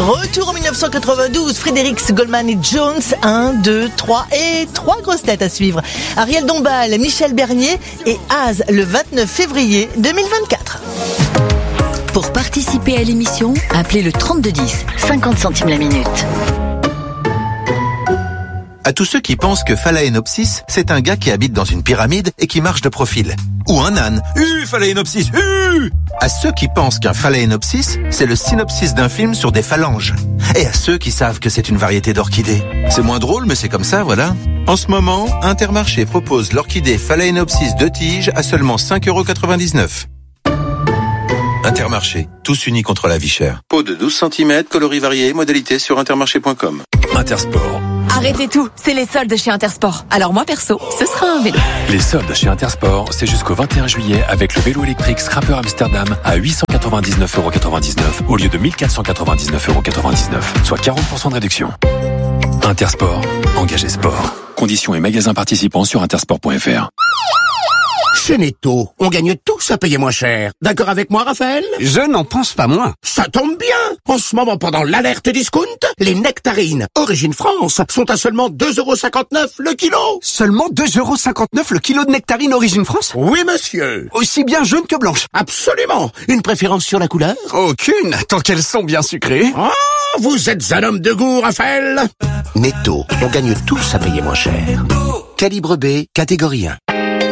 Retour en 1992, Fredericks, Goldman et Jones, 1, 2, 3 et 3 grosses têtes à suivre. Ariel Dombal, Michel Bernier et Az le 29 février 2024. Pour participer à l'émission, appelez le 3210, 50 centimes la minute. À tous ceux qui pensent que Phalaenopsis, c'est un gars qui habite dans une pyramide et qui marche de profil. Ou un âne. Phalaenopsis. À ceux qui pensent qu'un Phalaenopsis, c'est le synopsis d'un film sur des phalanges. Et à ceux qui savent que c'est une variété d'orchidées. C'est moins drôle, mais c'est comme ça, voilà. En ce moment, Intermarché propose l'orchidée Phalaenopsis 2 tiges à seulement 5,99 €. Intermarché, tous unis contre la vie chère. Pot de 12 cm, coloris variés, modalité sur intermarché.com. Intersport. Arrêtez tout, c'est les soldes chez Intersport. Alors moi perso, ce sera un vélo. Les soldes chez Intersport, c'est jusqu'au 21 juillet avec le vélo électrique Scrapper Amsterdam à 899,99 € au lieu de 1499,99 €, soit 40% de réduction. Intersport, engagé sport. Conditions et magasins participants sur intersport.fr. Chez Netto, on gagne tous à payer moins cher. D'accord avec moi, Raphaël? Je n'en pense pas moins. Ça tombe bien. En ce moment, pendant l'alerte discount, les nectarines Origine France sont à seulement 2,59 € le kilo. Seulement 2,59 € le kilo de nectarines Origine France? Oui, monsieur. Aussi bien jaune que blanche? Absolument. Une préférence sur la couleur? Aucune, tant qu'elles sont bien sucrées. Ah, vous êtes un homme de goût, Raphaël. Netto, on gagne tous à payer moins cher. Calibre B, catégorie 1.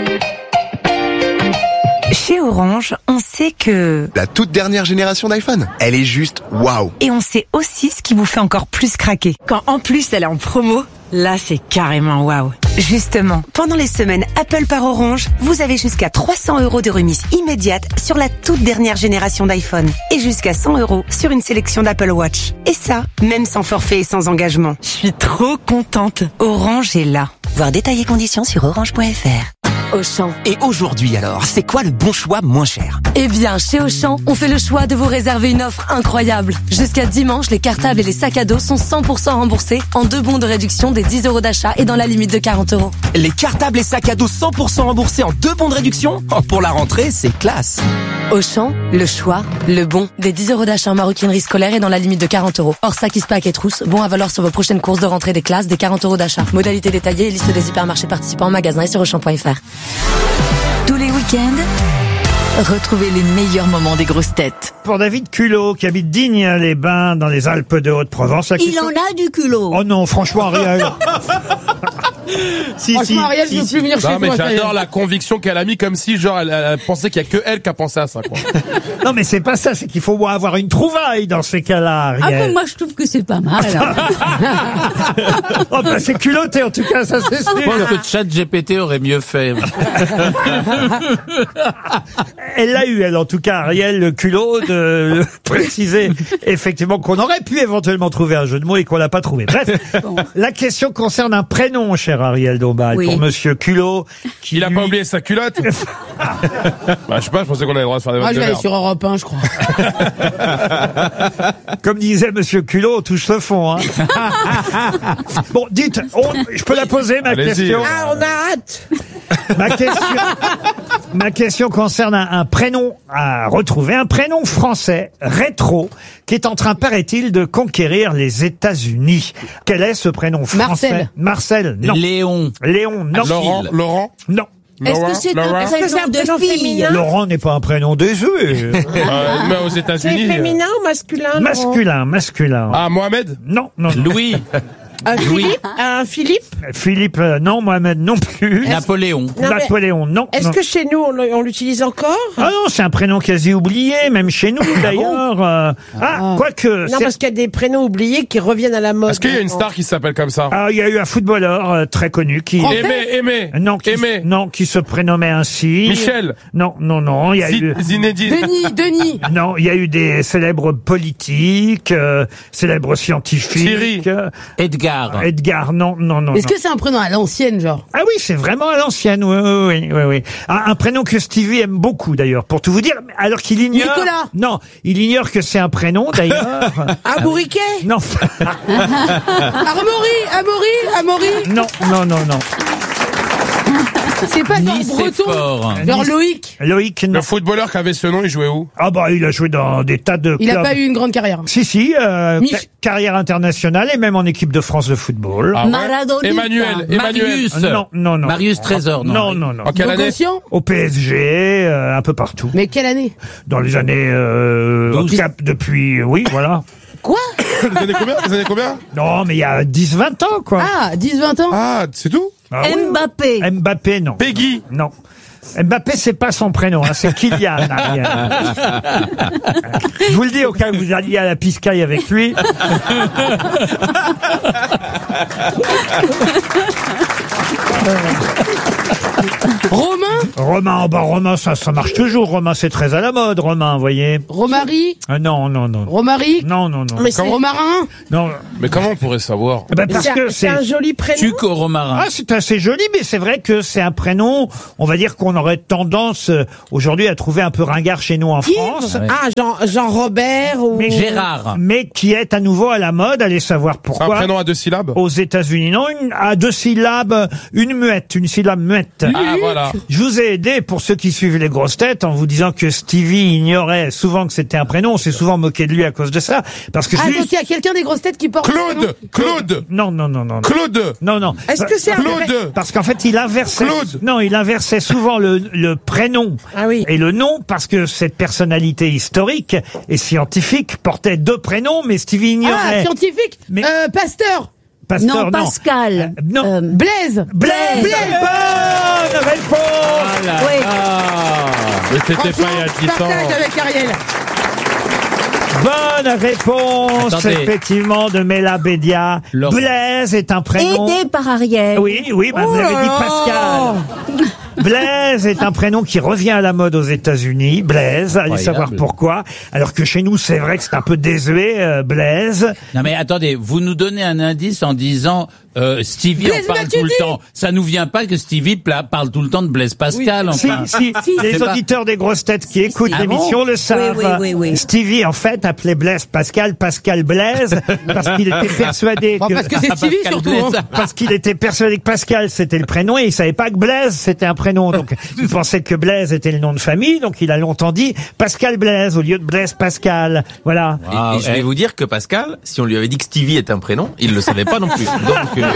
Chez Orange, on sait que... La toute dernière génération d'iPhone, elle est juste waouh. Et on sait aussi ce qui vous fait encore plus craquer. Quand en plus elle est en promo, là c'est carrément waouh. Justement, pendant les semaines Apple par Orange, vous avez jusqu'à 300 € de remise immédiate sur la toute dernière génération d'iPhone. Et jusqu'à 100 € sur une sélection d'Apple Watch. Et ça, même sans forfait et sans engagement. Je suis trop contente. Orange est là. Voir détails et conditions sur orange.fr. Auchan. Et aujourd'hui alors, c'est quoi le bon choix moins cher? Eh bien, chez Auchan, on fait le choix de vous réserver une offre incroyable. Jusqu'à dimanche, les cartables et les sacs à dos sont 100% remboursés en 2 bons de réduction des 10 € d'achat et dans la limite de 40 €. Les cartables et sacs à dos 100% remboursés en 2 bons de réduction? Oh, pour la rentrée, c'est classe. Auchan, le choix, le bon, des 10 € d'achat en maroquinerie scolaire et dans la limite de 40 €. Hors sac, pack et trousse, bon à valoir sur vos prochaines courses de rentrée des classes, des 40 € d'achat. Modalité détaillée et liste des hypermarchés participants en magasin et sur auchan.fr. Tous les week-ends, retrouvez les meilleurs moments des grosses têtes. Pour David Culot, qui habite Digne-les-Bains, dans les Alpes de Haute-Provence. Il en a du culot. Oh non, franchement, Ariel. Ariel, je veux plus venir chez toi. Non, mais j'adore la conviction qu'elle a mis comme si, genre, elle pensait qu'il y a que elle qui a pensé à ça, quoi. Non, mais c'est pas ça, c'est qu'il faut avoir une trouvaille dans ces cas-là, Ariel. Ah bon, moi je trouve que c'est pas mal. Oh, bah, c'est culotté, en tout cas, ça c'est sûr. Je pense que ChatGPT aurait mieux fait. Elle l'a eu, elle, en tout cas, Ariel, le culot de préciser effectivement qu'on aurait pu éventuellement trouver un jeu de mots et qu'on l'a pas trouvé. Bref, bon. La question concerne un prénom, cher Ariel Dombal, oui. Pour Monsieur Culot. Il a pas oublié sa culotte. Bah, je sais pas, je pensais qu'on avait le droit de faire des Moi, vannes je de vais aller merde. sur Europe 1, je crois. Comme disait Monsieur Culot, on touche le fond. Hein. Bon, dites, je peux la poser, ma question. Ah, on arrête. Ma question concerne un prénom à retrouver, un prénom français rétro qui est en train, paraît-il, de conquérir les États-Unis. Quel est ce prénom français? Marcel, non. Léon, non. Laurent, non. Est-ce que c'est un prénom de fille? Laurent n'est pas un prénom désuet. mais aux États-Unis. C'est féminin ou masculin? Masculin. Ah, Mohamed? Non. Louis. Philippe, non. Mohamed, non plus. Napoléon. Napoléon, non. Est-ce que chez nous, on l'utilise encore? Ah non, c'est un prénom quasi oublié, même chez nous, d'ailleurs. Quoique... Non, parce qu'il y a des prénoms oubliés qui reviennent à la mode. Est-ce qu'il y a une star qui s'appelle comme ça? Ah, il y a eu un footballeur très connu qui... Aimé. Non, qui se prénommait ainsi. Michel. Non. Il y a eu... Zinedine. Denis. Non, il y a eu des célèbres politiques, célèbres scientifiques. Thierry. Edgar, non. Est-ce que c'est un prénom à l'ancienne, genre? Ah oui, c'est vraiment à l'ancienne, oui. Un prénom que Stevie aime beaucoup, d'ailleurs, pour tout vous dire, alors qu'il ignore... Nicolas. Non, il ignore que c'est un prénom, d'ailleurs. Abouriquet. Non. Amaury. Non. C'est pas genre Nice, c'est breton. fort. Genre Loïc. Loïc, non. Le footballeur qui avait ce nom, il jouait où? Ah bah, il a joué dans des tas de Il clubs. a pas eu une grande carrière. Si, Mich. carrière internationale et même en équipe de France de football. Ah ouais. Maradona. Emmanuel. Marius. Non. Marius Trésor, non. Non. En quelle année? Bogosian. Au PSG, un peu partout. Mais quelle année? Dans les années... en tout cas, depuis... Oui, voilà. Quoi? Les années combien? Non, mais il y a 10-20 ans, quoi. Ah, 10-20 ans. Ah, c'est tout? Ah oui. Mbappé. Mbappé, non. Peggy. Non. Mbappé, c'est pas son prénom, hein, c'est Kylian. Ariel. Je vous le dis au cas où vous alliez à la piscaille avec lui. Romain, ça marche toujours. Romain, c'est très à la mode, Romain, vous voyez. Romary. Non. Romary. Non. Mais c'est Romarin. Non. Mais comment on pourrait savoir? Parce que c'est un joli prénom. Tuco Romarin. Ah, c'est assez joli, mais c'est vrai que c'est un prénom, on va dire qu'on aurait tendance aujourd'hui à trouver un peu ringard chez nous en France. Ah, Jean Robert ou Mais Gérard. Mais qui est à nouveau à la mode, allez savoir C'est un pourquoi. prénom à 2 syllabes? Aux États-Unis, non, à 2 syllabes, une syllabe muette. Ah, voilà. Je vous ai aidé, pour ceux qui suivent les grosses têtes, en vous disant que Stevie ignorait souvent que c'était un prénom. On s'est souvent moqué de lui à cause de ça. Parce que Ah, donc il y a quelqu'un des grosses têtes qui porte Claude. Non. Claude. Non. Est-ce que c'est Claude. Parce qu'en fait, il inversait. Claude. Non, il inversait souvent le prénom et le nom parce que cette personnalité historique et scientifique portait 2 prénoms, mais Stevie ignorait. Ah, scientifique. Mais- Pasteur. Pasteur, Non, Pascal. Non. Blaise. Blaise. Bonne réponse. Oui. Mais c'était pas il y a 10 Partage ans. avec Ariel. Bonne réponse, Attendez. effectivement, de Mela Bédia. Laurent. Blaise est un prénom. Aidé par Ariel. Oui, bah, vous avez dit Pascal. Blaise est un prénom qui revient à la mode aux États-Unis. Blaise, allez Incroyable. savoir pourquoi. Alors que chez nous, c'est vrai que c'est un peu désuet, Blaise. Non mais attendez, vous nous donnez un indice en disant Stevie Blaise en parle Matuidi. tout le temps. Ça nous vient pas que Stevie parle tout le temps de Blaise Pascal. Enfin. Si, les C'est pas- auditeurs des grosses têtes qui écoutent Ah l'émission bon le savent. Oui. Stevie, en fait, appelait Blaise Pascal Blaise, parce qu'il était persuadé Bon, que... parce que c'est Stevie Pascal surtout. Blaise. Hein. Parce qu'il était persuadé que Pascal c'était le prénom et il savait pas que Blaise c'était un prénom. Donc il pensait que Blaise était le nom de famille, donc il a longtemps dit Pascal Blaise au lieu de Blaise Pascal. Voilà. Et je vais vous dire que Pascal, si on lui avait dit que Stevie est un prénom, il le savait pas non plus. Donc,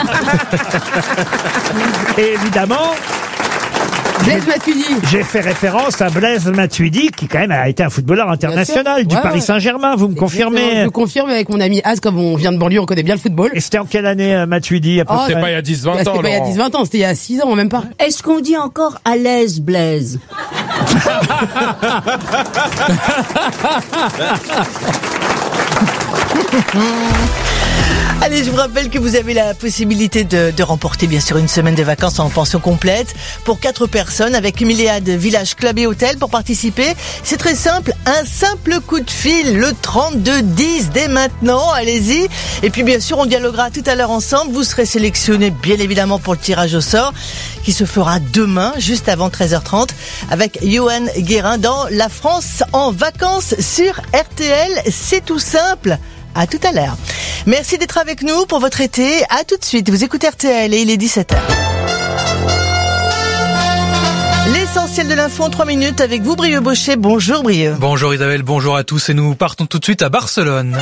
Et évidemment, Blaise Matuidi. j'ai fait référence à Blaise Matuidi qui quand même a été un footballeur international Bien du sûr. Paris Ouais. Saint-Germain. Vous me confirmez? Je confirme avec mon ami Az, comme on vient de banlieue, on connaît bien le football. Et c'était en quelle année Matuidi à peu Oh, près C'était pas il y a 10-20 ans, C'était pas il y a Laurent. 10-20 ans, c'était il y a 6 ans, même pas. Est-ce qu'on dit encore à l'aise, Blaise? Allez, je vous rappelle que vous avez la possibilité de remporter bien sûr une semaine de vacances en pension complète pour 4 personnes avec Milléade Village Club et Hôtel. Pour participer, c'est très simple, un simple coup de fil, le 3210 dès maintenant, allez-y. Et puis bien sûr, on dialoguera tout à l'heure ensemble. Vous serez sélectionné bien évidemment pour le tirage au sort qui se fera demain, juste avant 13h30, avec Johan Guérin dans La France en vacances sur RTL. C'est tout simple. À tout à l'heure. Merci d'être avec nous pour votre été. À tout de suite. Vous écoutez RTL et il est 17h. L'essentiel de l'info en 3 minutes avec vous, Brieux Bochet. Bonjour, Brieux. Bonjour Isabelle, bonjour à tous et nous partons tout de suite à Barcelone.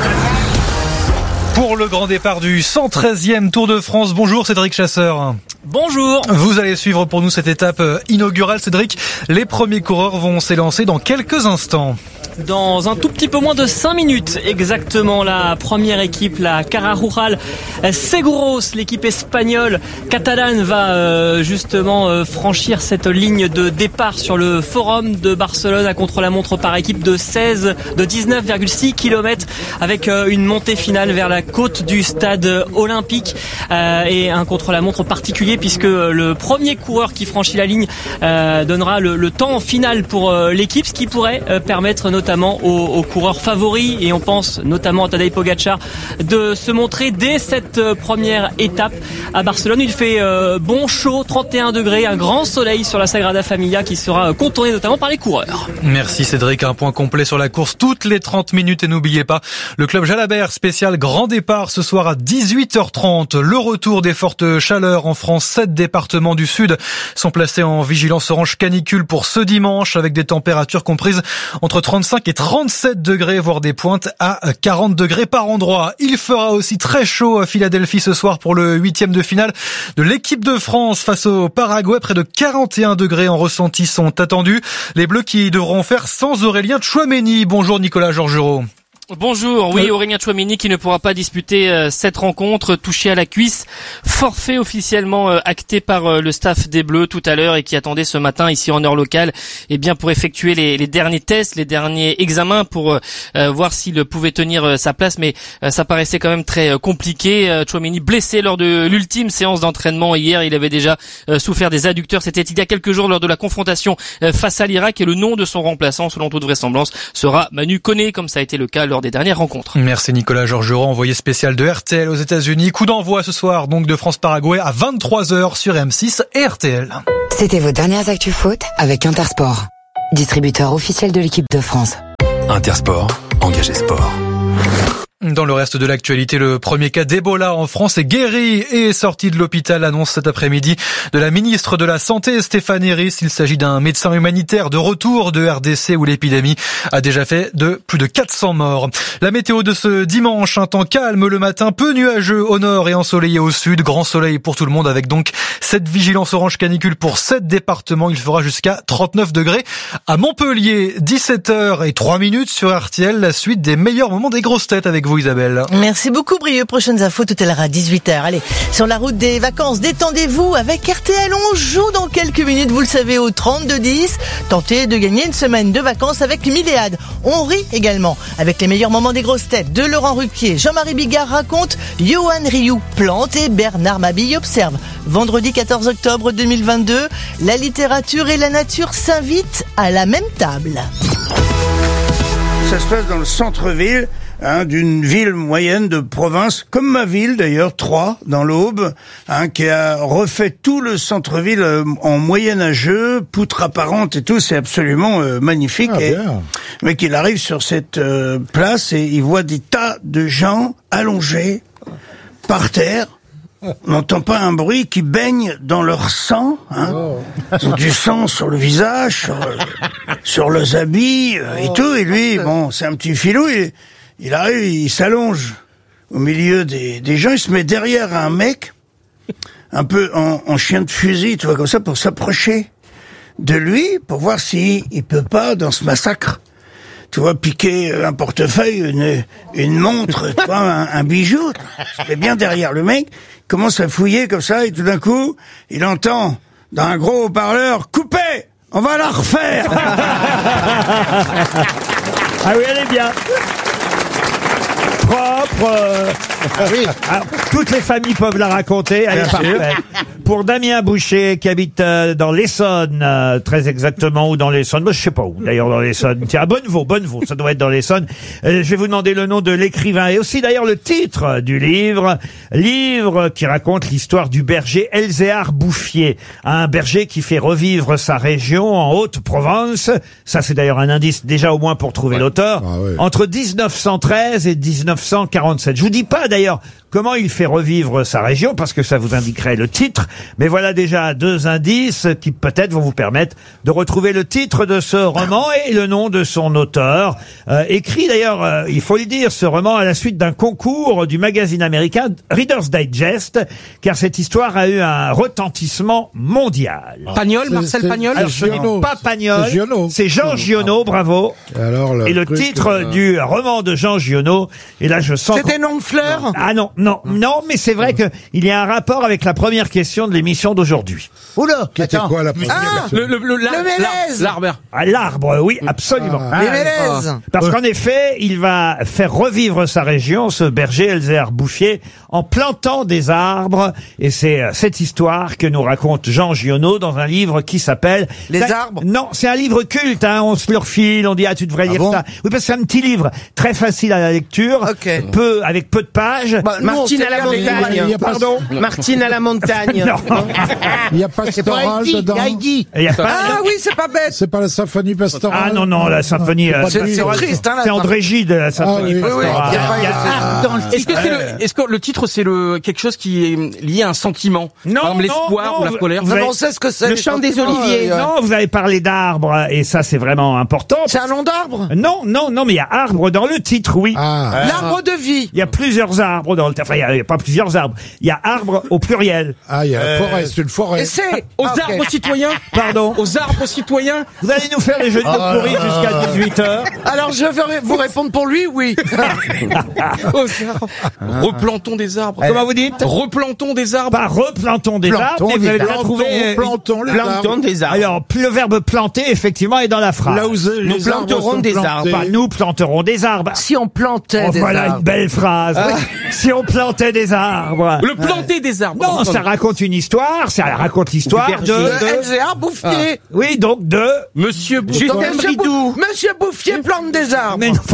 Pour le grand départ du 113e Tour de France. Bonjour Cédric Chasseur. Bonjour. Vous allez suivre pour nous cette étape inaugurale, Cédric. Les premiers coureurs vont s'élancer dans quelques instants. Dans un tout petit peu moins de 5 minutes, exactement, la première équipe, la Cara Rural Seguros, l'équipe espagnole catalane va justement franchir cette ligne de départ sur le forum de Barcelone à contre-la-montre par équipe de 19,6 km avec une montée finale vers la côte du stade olympique et un contre-la-montre particulier puisque le premier coureur qui franchit la ligne donnera le temps final pour l'équipe, ce qui pourrait permettre notamment aux coureurs favoris, et on pense notamment à Tadej Pogacar, de se montrer dès cette première étape à Barcelone. Il fait bon chaud, 31 degrés, un grand soleil sur la Sagrada Familia qui sera contourné notamment par les coureurs. Merci Cédric, un point complet sur la course toutes les 30 minutes et n'oubliez pas le club Jalabert spécial Grand départ ce soir à 18h30. Le retour des fortes chaleurs en France. 7 départements du sud sont placés en vigilance orange canicule pour ce dimanche, avec des températures comprises entre 35 et 37 degrés, voire des pointes à 40 degrés par endroit. Il fera aussi très chaud à Philadelphie ce soir pour le 8e de finale de l'équipe de France face au Paraguay. Près de 41 degrés en ressenti sont attendus. Les Bleus qui devront faire sans Aurélien Tchouaméni. Bonjour Nicolas Georgerot. Bonjour, oui, Aurélien Tchouaméni qui ne pourra pas disputer cette rencontre, touché à la cuisse, forfait officiellement acté par le staff des Bleus tout à l'heure et qui attendait ce matin ici en heure locale, pour effectuer les derniers tests, les derniers examens pour voir s'il pouvait tenir sa place, mais ça paraissait quand même très compliqué. Tchouaméni blessé lors de l'ultime séance d'entraînement hier, il avait déjà souffert des adducteurs, c'était il y a quelques jours lors de la confrontation face à l'Irak, et le nom de son remplaçant, selon toute vraisemblance, sera Manu Koné, comme ça a été le cas lors des dernières rencontres. Merci Nicolas Georgerot, envoyé spécial de RTL aux États-Unis. Coup d'envoi ce soir donc de France-Paraguay à 23h sur M6 et RTL. C'était vos dernières actus foot avec Intersport, distributeur officiel de l'équipe de France. Intersport, engagé sport. Dans le reste de l'actualité, le premier cas d'Ebola en France est guéri et est sorti de l'hôpital, annonce cet après-midi de la ministre de la Santé, Stéphane Héris. Il s'agit d'un médecin humanitaire de retour de RDC où l'épidémie a déjà fait de plus de 400 morts. La météo de ce dimanche, un temps calme le matin, peu nuageux au nord et ensoleillé au sud. Grand soleil pour tout le monde avec donc cette vigilance orange canicule pour 7 départements. Il fera jusqu'à 39 degrés à Montpellier. 17h03 sur RTL, la suite des meilleurs moments des grosses têtes avec vous Isabelle. Merci beaucoup Brieux. Prochaines infos tout à l'heure à 18h. Allez, sur la route des vacances, détendez-vous avec RTL. On joue dans quelques minutes, vous le savez, au 32-10. Tentez de gagner une semaine de vacances avec Milléade. On rit également avec les meilleurs moments des grosses têtes de Laurent Ruquier. Jean-Marie Bigard raconte, Johan Rioux plante et Bernard Mabille observe. Vendredi 14 octobre 2022, la littérature et la nature s'invitent à la même table. Ça se passe dans le centre-ville, d'une ville moyenne de province, comme ma ville d'ailleurs, Troyes, dans l'Aube, qui a refait tout le centre-ville en moyenâgeux, poutres apparentes et tout, c'est absolument magnifique. Mais qu'il arrive sur cette place et il voit des tas de gens allongés par terre. On n'entend pas un bruit, qui baignent dans leur sang, Ils ont du sang sur le visage, sur leurs habits et tout, et lui, bon, c'est un petit filou, il arrive, il s'allonge au milieu des gens, il se met derrière un mec, un peu en chien de fusil, tu vois, comme ça, pour s'approcher de lui, pour voir s'il peut pas, dans ce massacre, tu vois, piquer un portefeuille, une montre, tu vois, un bijou, il se met bien derrière le mec, il commence à fouiller comme ça, et tout d'un coup, il entend, dans un gros haut-parleur, « Coupez! On va la refaire !» Ah oui, elle est bien. Propre. Oui. Alors, toutes les familles peuvent la raconter. Elle est parfaite. Pour Damien Boucher, qui habite dans l'Essonne, très exactement où dans l'Essonne. Moi, je sais pas où, d'ailleurs, dans l'Essonne. Tiens, à Bonnevaux, ça doit être dans l'Essonne. Je vais vous demander le nom de l'écrivain et aussi, d'ailleurs, le titre du livre. Livre qui raconte l'histoire du berger Elzéar Bouffier. Un berger qui fait revivre sa région en Haute-Provence. Ça, c'est d'ailleurs un indice, déjà au moins pour trouver l'auteur. Entre 1913 et 1947. Je vous dis pas, d'ailleurs, comment il fait revivre sa région, parce que ça vous indiquerait le titre. Mais voilà déjà 2 indices qui peut-être vont vous permettre de retrouver le titre de ce roman et le nom de son auteur. Écrit d'ailleurs, il faut le dire, ce roman à la suite d'un concours du magazine américain Reader's Digest, car cette histoire a eu un retentissement mondial. Pagnol, Marcel Pagnol? Alors ce n'est pas Pagnol, c'est Jean Giono, bravo. Et le titre du roman de Jean Giono, et là je sens... C'était Nom de Fleur? Ah non, mais c'est vrai que il y a un rapport avec la première question de l'émission d'aujourd'hui. Oula! C'était quoi la première question? Le mélèze! L'arbre. Ah, l'arbre, oui, absolument. Les mélèzes! Parce qu'en effet, il va faire revivre sa région, ce berger Elzéar Bouffier, en plantant des arbres. Et c'est cette histoire que nous raconte Jean Giono dans un livre qui s'appelle... Les arbres? Non, c'est un livre culte, on se le refile, on dit, tu devrais lire ça. Oui, parce que c'est un petit livre, très facile à la lecture, avec peu de pages. Martine à la montagne. Pardon. Martine à la montagne. Non. Il n'y a pastoral dedans. Il y a pas. Ah oui, c'est pas bête. C'est pas la symphonie pastorale. Ah non, la symphonie. C'est triste, hein, C'est André Gide, la symphonie pastorale. Est-ce que le titre c'est quelque chose qui est lié à un sentiment? Non, par exemple, l'espoir ou la colère. On sait ce que c'est. Le chant des oliviers. Non, vous avez parlé d'arbres, et ça c'est vraiment important. C'est un nom d'arbre? Non, mais il y a arbre dans le titre, oui. L'arbre de vie. Il y a plusieurs arbres dans le titre. Enfin, il y a pas plusieurs arbres. Il y a arbre au pluriel. Ah, il y a la forêt, c'est une forêt. Et c'est Aux arbres citoyens. Pardon. Aux arbres citoyens. Vous allez nous faire les jeux de mots pourris jusqu'à 18h. Alors je vais vous répondre pour lui, oui. Replantons des arbres. Comment vous dites? Replantons des arbres. Pas replantons des arbres, mais vous avez bien trouvé. Plantons des arbres. Alors, le verbe planter, effectivement, est dans la phrase. Là où Nous planterons des arbres. Bah, nous planterons des arbres. Si on plantait des voilà arbres. une belle phrase. Si on plantait des arbres. Le planter des arbres. Non, ça raconte une histoire. Ça raconte l'histoire de LGA Bouffier. Oui, donc de Monsieur Bridou. Monsieur Bouffier plante des arbres. Mais non.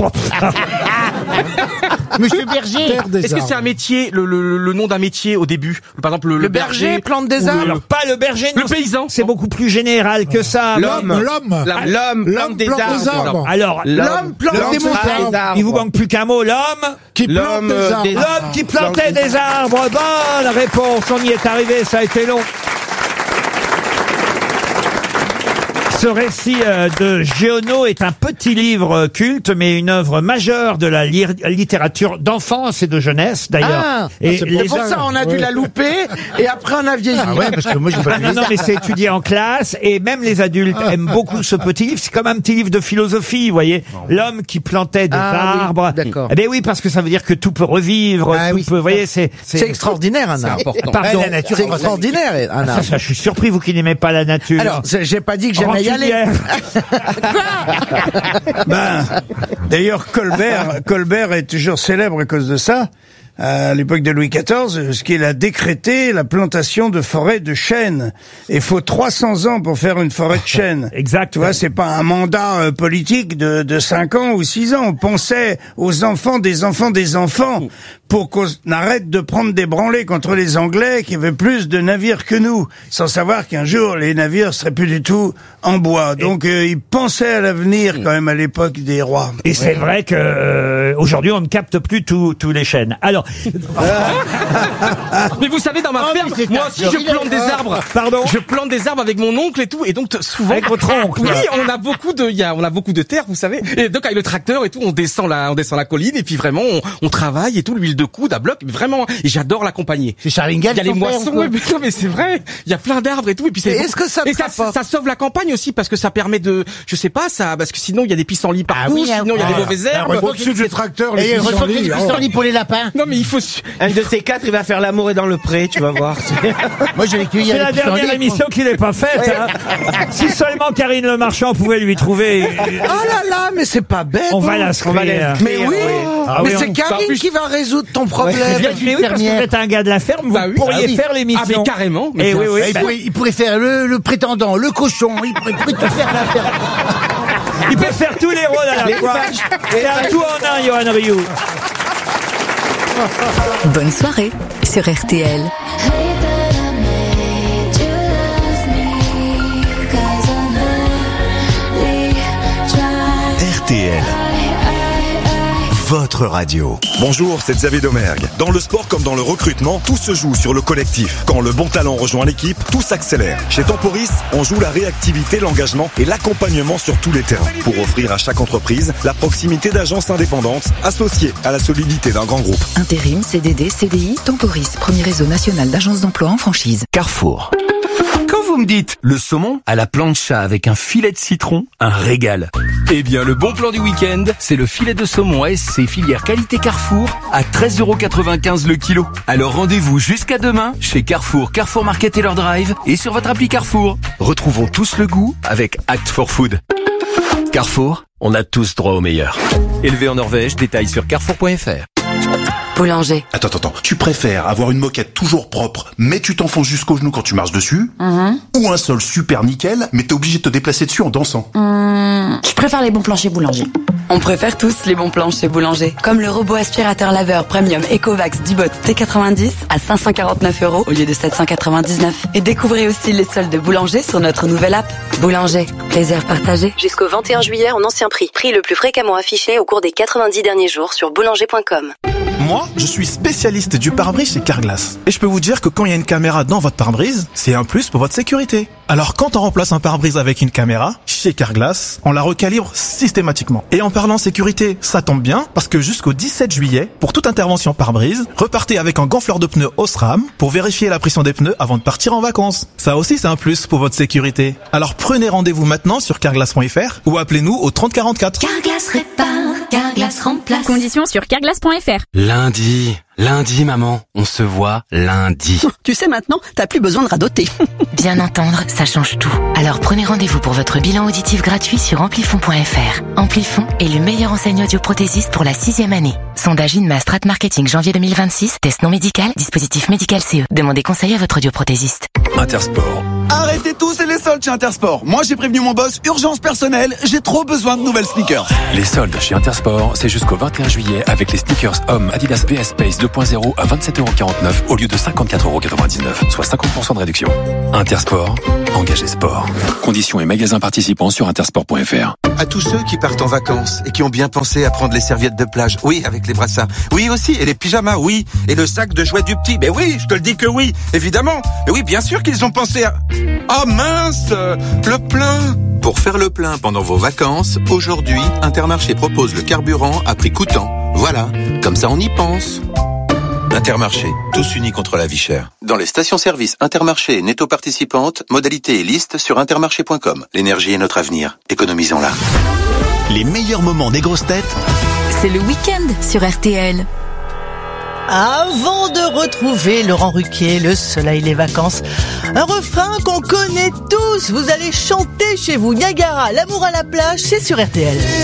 Monsieur Berger. Est-ce que c'est un métier, le nom d'un métier au début? Par exemple, le berger plante des arbres. Alors, pas le berger, non. Le paysan. C'est beaucoup plus général que ça. L'homme plante des arbres. Alors, l'homme plante des montagnes. Il vous manque plus qu'un mot. L'homme qui plante des arbres. L'homme qui plantait des arbres. Bonne réponse. On y est arrivé. Ça a été long. Ce récit de Giono est un petit livre culte, mais une œuvre majeure de la littérature d'enfance et de jeunesse, d'ailleurs. C'est pour ça on a dû la louper, et après on a vieilli. Ah ouais, parce que moi j'ai pas lu. Non, mais c'est étudié en classe, et même les adultes aiment beaucoup ce petit livre. C'est comme un petit livre de philosophie, vous voyez. L'homme qui plantait des arbres. Oui, d'accord. Eh bien oui, parce que ça veut dire que tout peut revivre. Vous voyez, c'est extraordinaire, un arbre. Pardon. La nature, c'est extraordinaire, un arbre. Ça, je suis surpris, vous qui n'aimez pas la nature. Alors, j'ai pas dit que j'aimais y aller. D'ailleurs, Colbert est toujours célèbre à cause de ça. À l'époque de Louis XIV, ce qu'il a décrété, la plantation de forêts de chênes. Et il faut 300 ans pour faire une forêt de chênes. Exact. Tu vois, c'est pas un mandat politique de 5 ans ou 6 ans. On pensait aux enfants des enfants pour qu'on arrête de prendre des branlées contre les Anglais qui avaient plus de navires que nous, sans savoir qu'un jour les navires seraient plus du tout en bois. Donc ils pensaient à l'avenir quand même à l'époque des rois. Et c'est vrai que aujourd'hui on ne capte plus tous les chênes. Alors, mais vous savez, dans ma ferme, moi aussi je plante des arbres. Pardon. Je plante des arbres avec mon oncle et tout, et donc souvent. Avec votre oncle. Oui, on a beaucoup de terre, vous savez. Et donc avec le tracteur et tout, on descend la colline et puis vraiment on travaille et tout, l'huile de coude à bloc, vraiment. Et j'adore l'accompagner. C'est Charlingal. Il y a les moissons, mais c'est vrai. Il y a plein d'arbres et tout, et puis est-ce que ça sauve la campagne aussi parce que ça permet de, je sais pas, parce que sinon il y a des pissenlits partout, sinon il y a des mauvaises herbes. Au-dessus du tracteur, les pissenlits pour les lapins. Non mais il faut. Un de ces quatre, il va faire l'amour et dans le pré, tu vas voir. Moi, je vais cueillir. C'est la dernière émission qui n'est pas faite. Hein. Si seulement Karine Le Marchand pouvait lui trouver. Oh là là, mais c'est pas bête. On va l'inscrire. Mais oui. Mais c'est Karine qui va résoudre ton problème. Mais oui, parce que vous êtes un gars de la ferme, vous pourriez faire l'émission. Ah mais carrément. Et oui. Il pourrait faire le prétendant, le cochon. Il pourrait tout faire la ferme. Il peut faire tous les rôles à la fois. C'est un tout en un, Johan Rioux. Bonne soirée sur RTL. RTL. Votre radio. Bonjour, c'est Xavier Domergue. Dans le sport comme dans le recrutement, tout se joue sur le collectif. Quand le bon talent rejoint l'équipe, tout s'accélère. Chez Temporis, on joue la réactivité, l'engagement et l'accompagnement sur tous les terrains pour offrir à chaque entreprise la proximité d'agences indépendantes associées à la solidité d'un grand groupe. Intérim, CDD, CDI, Temporis, premier réseau national d'agences d'emploi en franchise. Carrefour. Quand vous me dites le saumon à la plancha avec un filet de citron, un régal. Eh bien, le bon plan du week-end, c'est le filet de saumon ASC filière qualité Carrefour à 13,95 € le kilo. Alors rendez-vous jusqu'à demain chez Carrefour, Carrefour Market et leur drive et sur votre appli Carrefour. Retrouvons tous le goût avec Act for Food. Carrefour, on a tous droit au meilleur. Élevé en Norvège, détails sur carrefour.fr. Boulanger. Attends. Tu préfères avoir une moquette toujours propre, mais tu t'enfonces jusqu'au genou quand tu marches dessus, ou un sol super nickel, mais t'es obligé de te déplacer dessus en dansant? Je préfère les bons plans chez Boulanger. On préfère tous les bons plans chez Boulanger. Comme le robot aspirateur laveur premium Ecovacs Dibot T90 à 549 € au lieu de 799. Et découvrez aussi les soldes de Boulanger sur notre nouvelle app. Boulanger, plaisir partagé. Jusqu'au 21 juillet en ancien prix. Prix le plus fréquemment affiché au cours des 90 derniers jours sur boulanger.com. Moi, je suis spécialiste du pare-brise chez Carglass. Et je peux vous dire que quand il y a une caméra dans votre pare-brise, c'est un plus pour votre sécurité. Alors quand on remplace un pare-brise avec une caméra, chez Carglass, on la recalibre systématiquement. Et en parlant sécurité, ça tombe bien, parce que jusqu'au 17 juillet, pour toute intervention pare-brise, repartez avec un gonfleur de pneus Osram pour vérifier la pression des pneus avant de partir en vacances. Ça aussi, c'est un plus pour votre sécurité. Alors prenez rendez-vous maintenant sur carglass.fr ou appelez-nous au 30 44. Carglass répare, Carglass remplace. Conditions sur carglass.fr. Lundi, maman, on se voit lundi. Tu sais maintenant, t'as plus besoin de radoter. Bien entendre, ça change tout. Alors prenez rendez-vous pour votre bilan auditif gratuit sur amplifon.fr. Amplifon est le meilleur enseignant audioprothésiste pour la 6e année. Sondage INMA Strat Marketing janvier 2026. Test non médical, dispositif médical CE. Demandez conseil à votre audioprothésiste. Intersport. Arrêtez tous, c'est les soldes chez Intersport. Moi, j'ai prévenu mon boss, urgence personnelle, j'ai trop besoin de nouvelles sneakers. Les soldes chez Intersport, c'est jusqu'au 21 juillet avec les sneakers hommes Adidas VS Space 2.0 à 27,49 € au lieu de 54,99 €, soit 50% de réduction. Intersport, engagé sport. Conditions et magasins participants sur intersport.fr. À tous ceux qui partent en vacances et qui ont bien pensé à prendre les serviettes de plage, oui, avec les brassards, oui aussi, et les pyjamas, oui, et le sac de jouets du petit, mais oui, je te le dis que oui, évidemment, mais oui, bien sûr qu'ils ont pensé à... Oh mince, le plein. Pour faire le plein pendant vos vacances, aujourd'hui, Intermarché propose le carburant à prix coûtant. Voilà, comme ça on y pense. Intermarché, tous unis contre la vie chère. Dans les stations-service Intermarché et Netto participantes, modalités et listes sur intermarché.com. L'énergie est notre avenir, économisons-la. Les meilleurs moments des grosses têtes, c'est le week-end sur RTL. Avant de retrouver Laurent Ruquier, le soleil, les vacances, un refrain qu'on connaît tous, vous allez chanter chez vous. Niagara, l'amour à la plage, c'est sur RTL.